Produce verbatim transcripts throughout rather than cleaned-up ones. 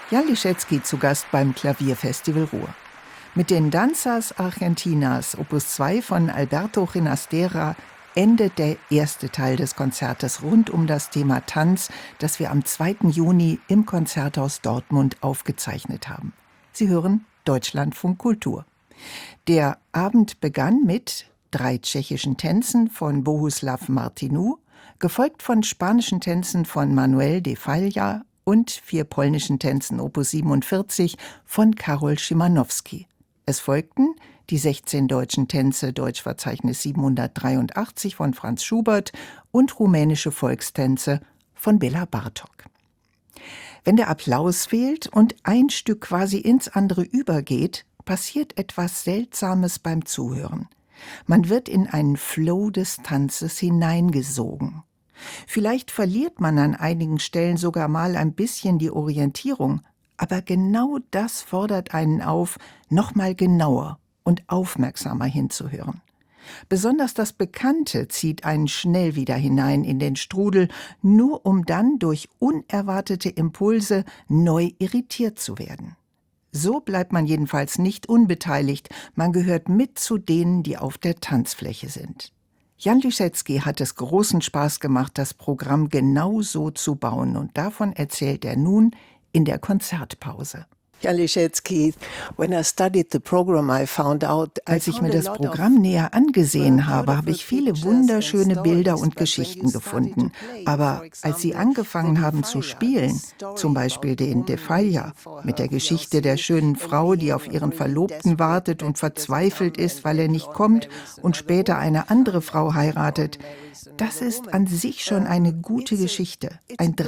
Jan Liszewski zu Gast beim Klavierfestival Ruhr. Mit den Danzas Argentinas, Opus zwei von Alberto Ginastera, endet der erste Teil des Konzertes rund um das Thema Tanz, das wir am zweiten Juni im Konzerthaus Dortmund aufgezeichnet haben. Sie hören Deutschlandfunk Kultur. Der Abend begann mit drei tschechischen Tänzen von Bohuslav Martinů, gefolgt von spanischen Tänzen von Manuel de Falla und vier polnischen Tänzen Opus siebenundvierzig von Karol Szymanowski. Es folgten die sechzehn deutschen Tänze Deutschverzeichnis siebenhundertdreiundachtzig von Franz Schubert und rumänische Volkstänze von Béla Bartók. Wenn der Applaus fehlt und ein Stück quasi ins andere übergeht, passiert etwas Seltsames beim Zuhören. Man wird in einen Flow des Tanzes hineingesogen. Vielleicht verliert man an einigen Stellen sogar mal ein bisschen die Orientierung, aber genau das fordert einen auf, noch mal genauer und aufmerksamer hinzuhören. Besonders das Bekannte zieht einen schnell wieder hinein in den Strudel, nur um dann durch unerwartete Impulse neu irritiert zu werden. So bleibt man jedenfalls nicht unbeteiligt, man gehört mit zu denen, die auf der Tanzfläche sind. Jan Liszewski hat es großen Spaß gemacht, das Programm genau so zu bauen, und davon erzählt er nun in der Konzertpause. Jan Liszewski, when I studied the program, I found out, Als ich mir das Programm näher angesehen habe, habe ich viele wunderschöne Bilder und Geschichten gefunden. Aber als Sie angefangen haben zu spielen, zum Beispiel den de Falla, mit der Geschichte der schönen Frau, die auf ihren Verlobten wartet und verzweifelt ist, weil er nicht kommt und später eine andere Frau heiratet, das ist an sich schon eine gute Das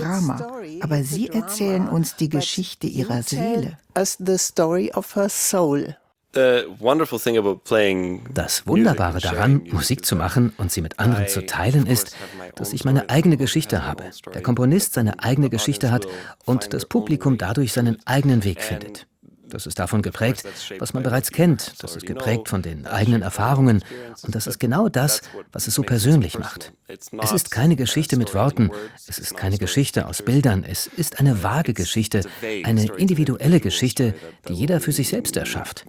Sie erzählen uns die Geschichte Ihrer Seele. As the story of her soul. Das Wunderbare daran, Musik zu machen und sie mit anderen zu teilen, ist, dass ich meine eigene Geschichte habe, der Komponist seine eigene Geschichte hat und das Publikum dadurch seinen eigenen Weg findet. Das ist davon geprägt, was man bereits kennt, das ist geprägt von den eigenen Erfahrungen, und das ist genau das, was es so persönlich macht. Es ist keine Geschichte mit Worten, es ist keine Geschichte aus Bildern, es ist eine vage Geschichte, eine individuelle Geschichte, die jeder für sich selbst erschafft.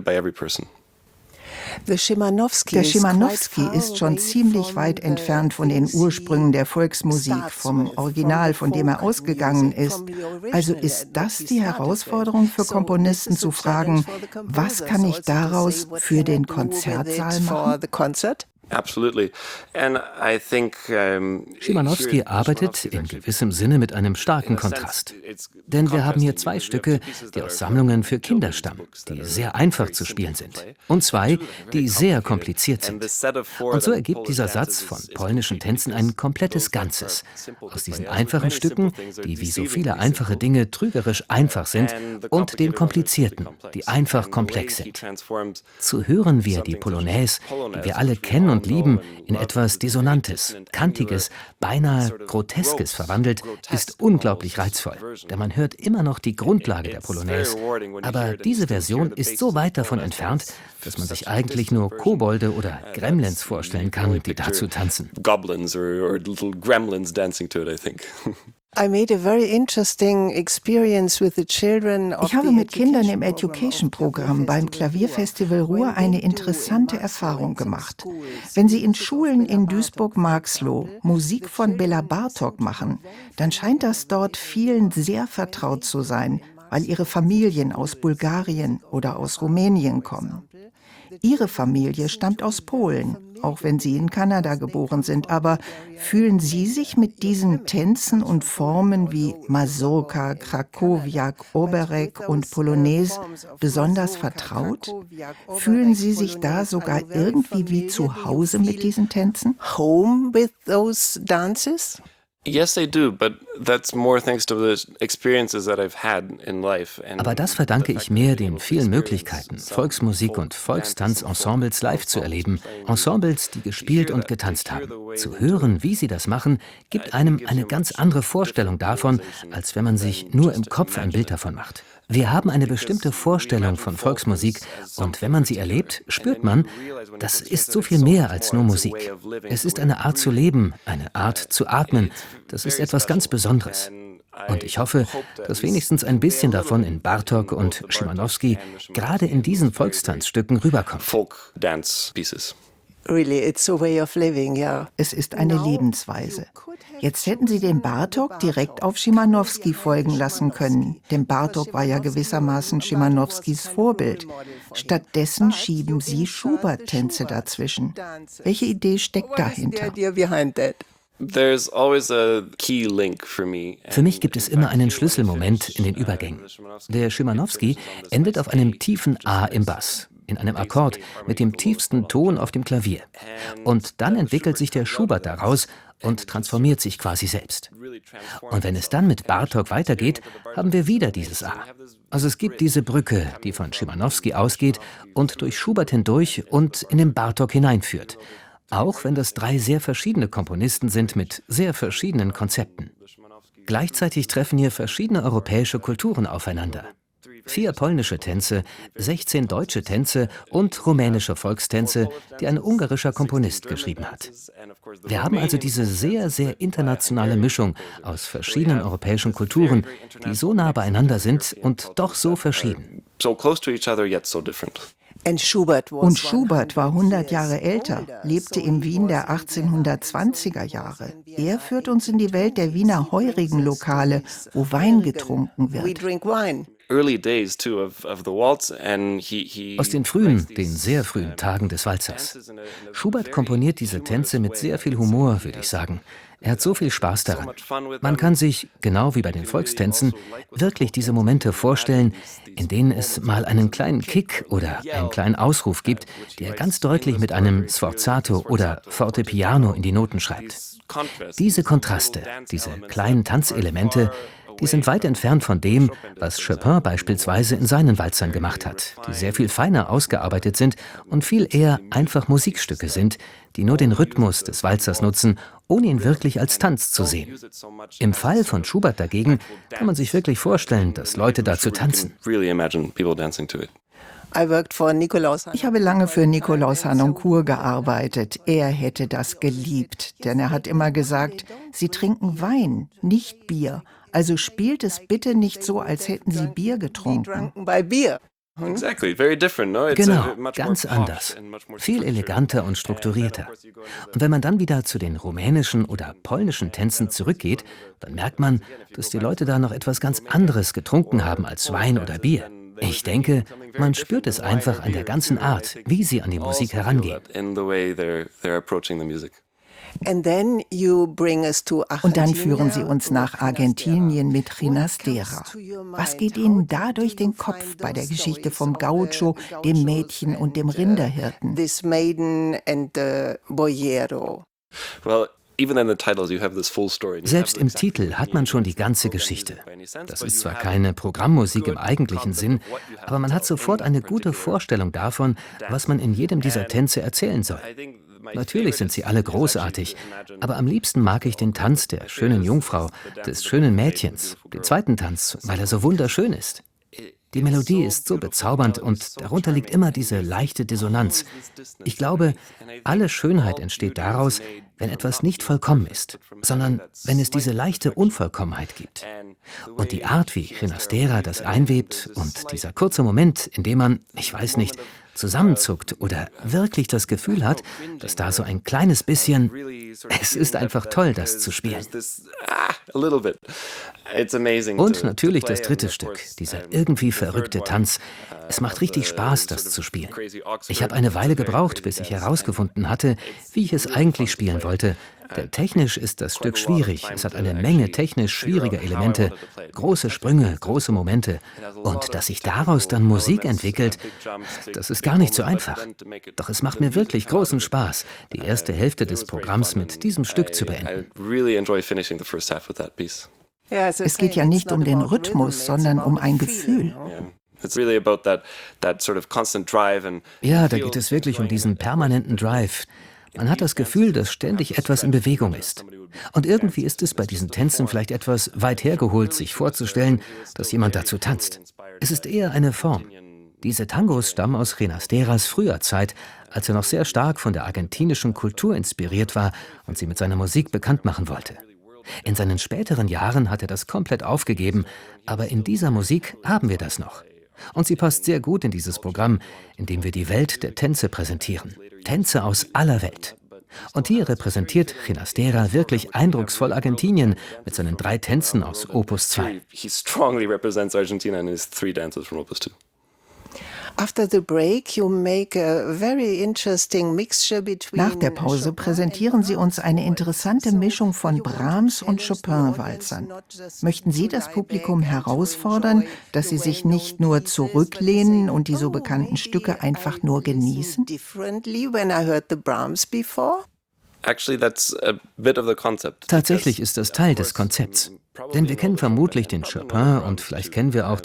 Der Szymanowski ist schon ziemlich weit entfernt von den Ursprüngen der Volksmusik, vom Original, von dem er ausgegangen ist. Also ist das die Herausforderung für Komponisten, zu fragen, was kann ich daraus für den Konzertsaal machen? Szymanowski arbeitet in gewissem Sinne mit einem starken Kontrast. Denn wir haben hier zwei Stücke, die aus Sammlungen für Kinder stammen, die sehr einfach zu spielen sind. Und zwei, die sehr kompliziert sind. Und so ergibt dieser Satz von polnischen Tänzen ein komplettes Ganzes. Aus diesen einfachen Stücken, die wie so viele einfache Dinge trügerisch einfach sind, und den komplizierten, die einfach komplex sind. Zu hören wir die Polonaise, die wir alle kennen und lieben, in etwas Dissonantes, Kantiges, beinahe Groteskes verwandelt, ist unglaublich reizvoll. Denn man hört immer noch die Grundlage der Polonaise. Aber diese Version ist so weit davon entfernt, dass man sich eigentlich nur Kobolde oder Gremlins vorstellen kann, die dazu tanzen. Goblins or, or little gremlins dancing to it, I think. I made a very interesting experience with the children of Ich habe mit Kindern im Education-Programm beim Klavierfestival Ruhr eine interessante Erfahrung gemacht. Wenn sie in Schulen in Duisburg-Marxloh Musik von Béla Bartók machen, dann scheint das dort vielen sehr vertraut zu sein, weil ihre Familien aus Bulgarien oder aus Rumänien kommen. Ihre Familie stammt aus Polen, auch wenn Sie in Kanada geboren sind. Aber fühlen Sie sich mit diesen Tänzen und Formen wie Mazurka, Krakowiak, Oberek und Polonaise besonders vertraut? Fühlen Sie sich da sogar irgendwie wie zu Hause mit diesen Tänzen? Home with those dances? Yes, I do, but that's more thanks to the experiences that I've had in life. Aber das verdanke ich mehr den vielen Möglichkeiten, Volksmusik und Volkstanzensembles live zu erleben. Ensembles, die gespielt und getanzt haben. Zu hören, wie sie das machen, gibt einem eine ganz andere Vorstellung davon, als wenn man sich nur im Kopf ein Bild davon macht. Wir haben eine bestimmte Vorstellung von Volksmusik, und wenn man sie erlebt, spürt man, das ist so viel mehr als nur Musik. Es ist eine Art zu leben, eine Art zu atmen. Das ist etwas ganz Besonderes. Und ich hoffe, dass wenigstens ein bisschen davon in Bartók und Szymanowski gerade in diesen Volkstanzstücken rüberkommt. Really, it's a way of living, yeah. Es ist eine Lebensweise. Jetzt hätten Sie den Bartók direkt auf Szymanowski folgen lassen können, denn Bartók war ja gewissermaßen Szymanowskis Vorbild. Stattdessen schieben Sie Schubert-Tänze dazwischen. Welche Idee steckt dahinter? Für mich gibt es immer einen Schlüsselmoment in den Übergängen. Der Szymanowski endet auf einem tiefen A im Bass, in einem Akkord mit dem tiefsten Ton auf dem Klavier. Und dann entwickelt sich der Schubert daraus und transformiert sich quasi selbst. Und wenn es dann mit Bartók weitergeht, haben wir wieder dieses A. Also es gibt diese Brücke, die von Szymanowski ausgeht und durch Schubert hindurch und in den Bartók hineinführt. Auch wenn das drei sehr verschiedene Komponisten sind mit sehr verschiedenen Konzepten. Gleichzeitig treffen hier verschiedene europäische Kulturen aufeinander. Vier polnische Tänze, sechzehn deutsche Tänze und rumänische Volkstänze, die ein ungarischer Komponist geschrieben hat. Wir haben also diese sehr, sehr internationale Mischung aus verschiedenen europäischen Kulturen, die so nah beieinander sind und doch so verschieden. Und Schubert war hundert Jahre älter, lebte in Wien der achtzehnhundertzwanziger Jahre. Er führt uns in die Welt der Wiener Heurigenlokale, wo Wein getrunken wird. Aus den frühen, den sehr frühen Tagen des Walzers. Schubert komponiert diese Tänze mit sehr viel Humor, würde ich sagen. Er hat so viel Spaß daran. Man kann sich, genau wie bei den Volkstänzen, wirklich diese Momente vorstellen, in denen es mal einen kleinen Kick oder einen kleinen Ausruf gibt, der ganz deutlich mit einem Sforzato oder Fortepiano in die Noten schreibt. Diese Kontraste, diese kleinen Tanzelemente, die sind weit entfernt von dem, was Chopin beispielsweise in seinen Walzern gemacht hat, die sehr viel feiner ausgearbeitet sind und viel eher einfach Musikstücke sind, die nur den Rhythmus des Walzers nutzen, ohne ihn wirklich als Tanz zu sehen. Im Fall von Schubert dagegen kann man sich wirklich vorstellen, dass Leute dazu tanzen. Ich habe lange für Nikolaus Harnoncourt gearbeitet. Er hätte das geliebt, denn er hat immer gesagt, Sie trinken Wein, nicht Bier. Also spielt es bitte nicht so, als hätten Sie Bier getrunken. Genau, ganz anders. Viel eleganter und strukturierter. Und wenn man dann wieder zu den rumänischen oder polnischen Tänzen zurückgeht, dann merkt man, dass die Leute da noch etwas ganz anderes getrunken haben als Wein oder Bier. Ich denke, man spürt es einfach an der ganzen Art, wie sie an die Musik herangehen. Und dann führen Sie uns nach Argentinien mit Ginastera. Was geht Ihnen da durch den Kopf bei der Geschichte vom Gaucho, dem Mädchen und dem Rinderhirten? Selbst im Titel hat man schon die ganze Geschichte. Das ist zwar keine Programmmusik im eigentlichen Sinn, aber man hat sofort eine gute Vorstellung davon, was man in jedem dieser Tänze erzählen soll. Natürlich sind sie alle großartig, aber am liebsten mag ich den Tanz der schönen Jungfrau, des schönen Mädchens, den zweiten Tanz, weil er so wunderschön ist. Die Melodie ist so bezaubernd und darunter liegt immer diese leichte Dissonanz. Ich glaube, alle Schönheit entsteht daraus, wenn etwas nicht vollkommen ist, sondern wenn es diese leichte Unvollkommenheit gibt. Und die Art, wie Ginastera das einwebt und dieser kurze Moment, in dem man, ich weiß nicht, zusammenzuckt oder wirklich das Gefühl hat, dass da so ein kleines bisschen... Es ist einfach toll, das zu spielen. Und natürlich das dritte Stück, dieser irgendwie verrückte Tanz. Es macht richtig Spaß, das zu spielen. Ich habe eine Weile gebraucht, bis ich herausgefunden hatte, wie ich es eigentlich spielen wollte. Denn technisch ist das Stück schwierig. Es hat eine Menge technisch schwieriger Elemente, große Sprünge, große Momente. Und dass sich daraus dann Musik entwickelt, das ist gar nicht so einfach. Doch es macht mir wirklich großen Spaß, die erste Hälfte des Programms mit diesem Stück zu beenden. Es geht ja nicht um den Rhythmus, sondern um ein Gefühl. Ja, da geht es wirklich um diesen permanenten Drive. Man hat das Gefühl, dass ständig etwas in Bewegung ist. Und irgendwie ist es bei diesen Tänzen vielleicht etwas weit hergeholt, sich vorzustellen, dass jemand dazu tanzt. Es ist eher eine Form. Diese Tangos stammen aus Ginasteras früher Zeit, als er noch sehr stark von der argentinischen Kultur inspiriert war und sie mit seiner Musik bekannt machen wollte. In seinen späteren Jahren hat er das komplett aufgegeben, aber in dieser Musik haben wir das noch. Und sie passt sehr gut in dieses Programm, in dem wir die Welt der Tänze präsentieren. Tänze aus aller Welt. Und hier repräsentiert Ginastera wirklich eindrucksvoll Argentinien mit seinen drei Tänzen aus Opus zwei. Nach der Pause präsentieren Sie uns eine interessante Mischung von Brahms und Chopin-Walzern. Möchten Sie das Publikum herausfordern, dass sie sich nicht nur zurücklehnen und die so bekannten Stücke einfach nur genießen? Tatsächlich ist das Teil des Konzepts. Denn wir kennen vermutlich den Chopin und vielleicht kennen wir auch